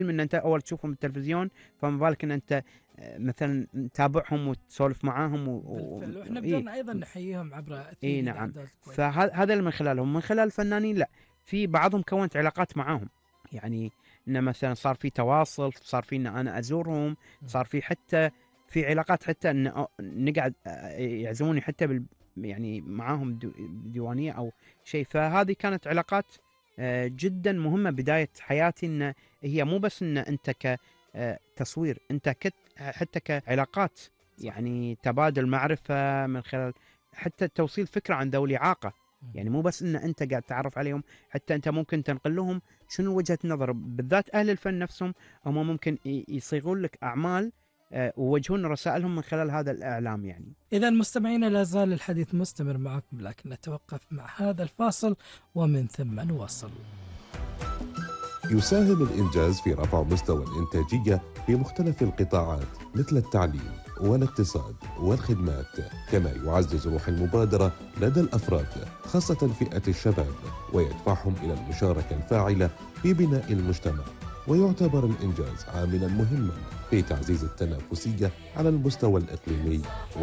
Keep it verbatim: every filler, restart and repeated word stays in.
ان انت اول تشوفهم بالتلفزيون، فما بالك ان انت آه، مثلا تتابعهم وتسولف معاهم و... و... بالفعل، وإحنا اي بدورنا أيضا نحييهم عبر اي تي في نعم. الإعداد الكويت. فهذا اللي من خلالهم، من خلال الفنانين لا، في بعضهم كونت علاقات معاهم، يعني ان مثلا صار في تواصل، صار في ان انا ازورهم، مم. صار في حتى في علاقات، حتى ان أ- نقعد آه، يعزموني حتى بال يعني معاهم دو- ديوانيه او شيء. فهذه كانت علاقات آه، جدا مهمه بدايه حياتي، ان هي مو بس ان انت كتصوير، انت كت حتى كعلاقات، صح. يعني تبادل معرفه من خلال حتى توصيل فكره عن ذوي الاعاقه. مم. يعني مو بس ان انت قاعد تعرف عليهم، حتى انت ممكن تنقل لهم شنو وجهة نظر بالذات اهل الفن نفسهم، هم ممكن ي- يصيغون لك اعمال آه، ويوجهون رسائلهم من خلال هذا الاعلام يعني. إذا مستمعينا، لا زال الحديث مستمر معكم، لكن نتوقف مع هذا الفاصل ومن ثم نواصل. يساهم الإنجاز في رفع مستوى الإنتاجية في مختلف القطاعات مثل التعليم والاقتصاد والخدمات، كما يعزز روح المبادرة لدى الأفراد خاصة فئة الشباب، ويدفعهم إلى المشاركة الفاعلة في بناء المجتمع. ويعتبر الإنجاز عاملا مهما في تعزيز التنافسية على المستوى الإقليمي